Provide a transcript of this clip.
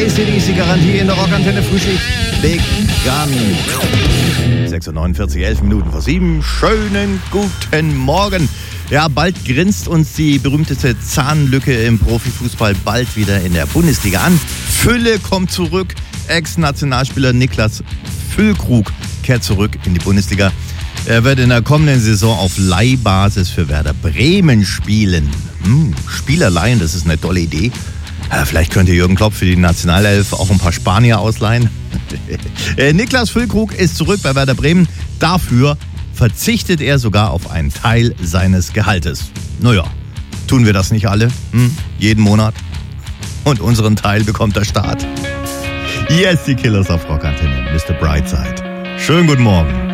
AC/DC Garantie in der Rockantenne Frühschicht. Big Gun. 6:49, 11 Minuten vor 7. Schönen guten Morgen. Ja, bald grinst uns die berühmteste Zahnlücke im Profifußball bald wieder in der Bundesliga an. Fülle kommt zurück. Ex-Nationalspieler Niklas Füllkrug kehrt zurück in die Bundesliga. Er wird in der kommenden Saison auf Leihbasis für Werder Bremen spielen. Spielerleihen, das ist eine tolle Idee. Vielleicht könnte Jürgen Klopp für die Nationalelf auch ein paar Spanier ausleihen. Niklas Füllkrug ist zurück bei Werder Bremen. Dafür verzichtet er sogar auf einen Teil seines Gehaltes. Naja, tun wir das nicht alle? Jeden Monat? Und unseren Teil bekommt der Staat. Yes, die Killers auf Rockantenne, Mr. Brightside. Schönen guten Morgen.